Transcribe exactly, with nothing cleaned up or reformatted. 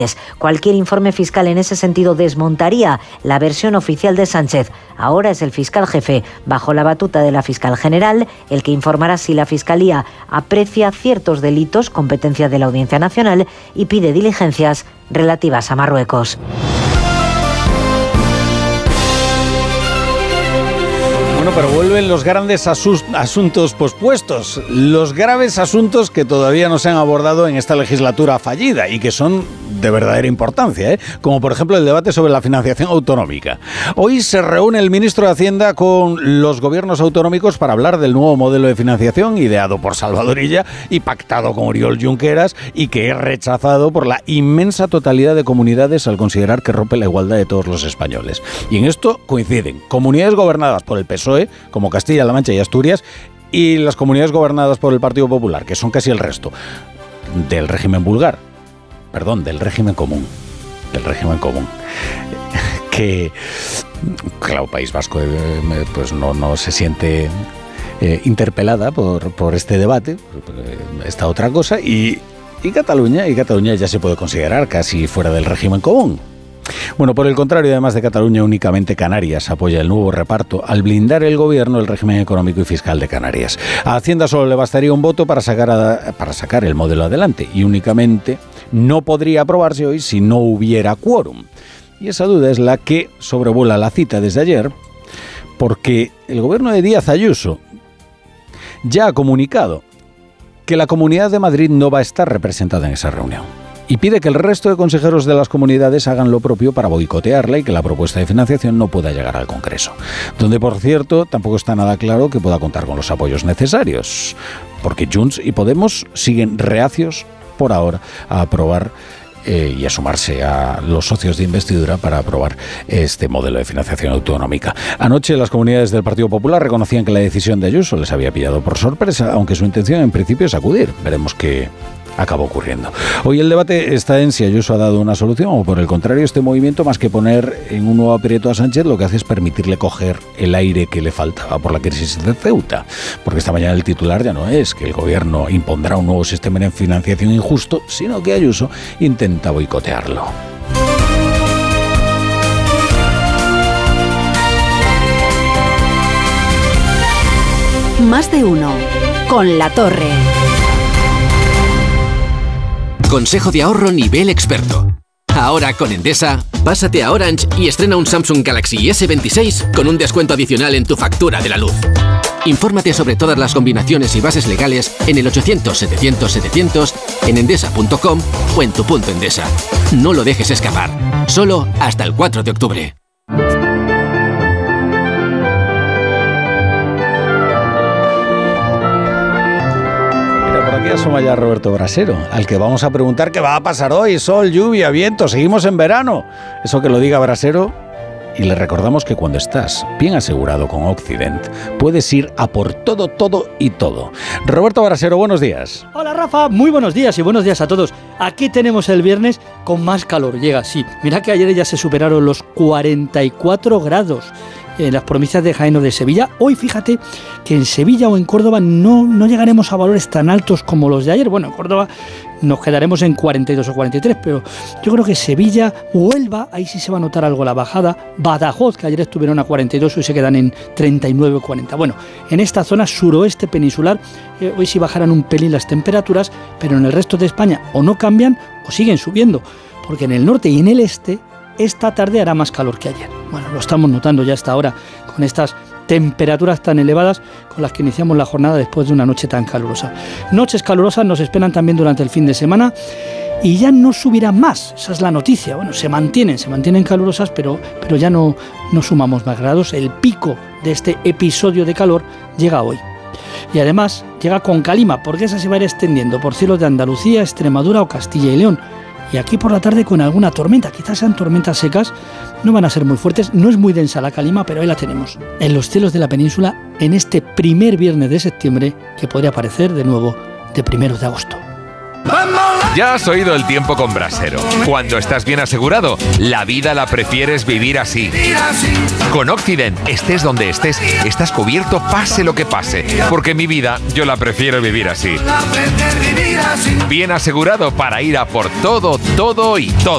Cualquier informe fiscal en ese sentido desmontaría la versión oficial de Sánchez. Ahora es el fiscal jefe, bajo la batuta de la fiscal general, el que informará si la Fiscalía aprecia ciertos delitos, competencia de la Audiencia Nacional, y pide diligencias relativas a Marruecos. Bueno, pero vuelven los grandes asus- asuntos pospuestos, los graves asuntos que todavía no se han abordado en esta legislatura fallida y que son de verdadera importancia, ¿eh? Como por ejemplo el debate sobre la financiación autonómica. Hoy se reúne el ministro de Hacienda con los gobiernos autonómicos para hablar del nuevo modelo de financiación ideado por Salvador Illa y pactado con Oriol Junqueras y que es rechazado por la inmensa totalidad de comunidades al considerar que rompe la igualdad de todos los españoles. Y en esto coinciden comunidades gobernadas por el P S O E, como Castilla-La Mancha y Asturias, y las comunidades gobernadas por el Partido Popular, que son casi el resto del régimen vulgar. Perdón, del régimen común. Del régimen común. Que, claro, País Vasco eh, pues no, no se siente eh, interpelada por, por este debate, esta otra cosa, y, y Cataluña, y Cataluña ya se puede considerar casi fuera del régimen común. Bueno, por el contrario, además de Cataluña, únicamente Canarias apoya el nuevo reparto al blindar el gobierno el régimen económico y fiscal de Canarias. A Hacienda solo le bastaría un voto para sacar, a, para sacar el modelo adelante y únicamente no podría aprobarse hoy si no hubiera quórum. Y esa duda es la que sobrevuela la cita desde ayer, porque el gobierno de Díaz Ayuso ya ha comunicado que la Comunidad de Madrid no va a estar representada en esa reunión. Y pide que el resto de consejeros de las comunidades hagan lo propio para boicotearla y que la propuesta de financiación no pueda llegar al Congreso. Donde, por cierto, tampoco está nada claro que pueda contar con los apoyos necesarios, porque Junts y Podemos siguen reacios, por ahora, a aprobar eh, y a sumarse a los socios de investidura para aprobar este modelo de financiación autonómica. Anoche las comunidades del Partido Popular reconocían que la decisión de Ayuso les había pillado por sorpresa, aunque su intención en principio es acudir. Veremos qué acaba ocurriendo. Hoy el debate está en si Ayuso ha dado una solución o, por el contrario, este movimiento, más que poner en un nuevo aprieto a Sánchez, lo que hace es permitirle coger el aire que le faltaba por la crisis de Ceuta. Porque esta mañana el titular ya no es que el gobierno impondrá un nuevo sistema de financiación injusto, sino que Ayuso intenta boicotearlo. Más de uno con La Torre. Consejo de ahorro nivel experto. Ahora con Endesa, pásate a Orange y estrena un Samsung Galaxy ese veintiséis con un descuento adicional en tu factura de la luz. Infórmate sobre todas las combinaciones y bases legales en el ochocientos setecientos setecientos, en endesa punto com o en tu punto Endesa. No lo dejes escapar. Solo hasta el cuatro de octubre. Aquí asoma ya Roberto Brasero, al que vamos a preguntar qué va a pasar hoy. Sol, lluvia, viento, seguimos en verano. Eso que lo diga Brasero. Y le recordamos que cuando estás bien asegurado con Occident, puedes ir a por todo, todo y todo. Roberto Brasero, buenos días. Hola Rafa, muy buenos días y buenos días a todos. Aquí tenemos el viernes con más calor, llega, sí. Mira que ayer ya se superaron los cuarenta y cuatro grados en las provincias de Jaén o de Sevilla. Hoy fíjate que en Sevilla o en Córdoba no, no llegaremos a valores tan altos como los de ayer. Bueno, en Córdoba nos quedaremos en cuarenta y dos o cuarenta y tres, pero yo creo que Sevilla, Huelva, ahí sí se va a notar algo la bajada. Badajoz, que ayer estuvieron a cuarenta y dos, hoy se quedan en treinta y nueve o cuarenta. Bueno, en esta zona suroeste peninsular, eh, hoy sí bajarán un pelín las temperaturas, pero en el resto de España o no cambian o siguen subiendo, porque en el norte y en el este esta tarde hará más calor que ayer. Bueno, lo estamos notando ya hasta ahora con estas temperaturas tan elevadas con las que iniciamos la jornada después de una noche tan calurosa. Noches calurosas nos esperan también durante el fin de semana y ya no subirán más, esa es la noticia. Bueno, se mantienen, se mantienen calurosas, pero, pero ya no, no sumamos más grados. El pico de este episodio de calor llega hoy. Y además llega con calima, porque esa se va a ir extendiendo por cielos de Andalucía, Extremadura o Castilla y León. Y aquí por la tarde con alguna tormenta, quizás sean tormentas secas, no van a ser muy fuertes, no es muy densa la calima, pero ahí la tenemos, en los cielos de la península, en este primer viernes de septiembre, que podría aparecer de nuevo de primeros de agosto. Ya has oído el tiempo con Brasero. Cuando estás bien asegurado, la vida la prefieres vivir así. Con Occident, estés donde estés, estás cubierto pase lo que pase. Porque mi vida, yo la prefiero vivir así. Bien asegurado para ir a por todo, todo y todo.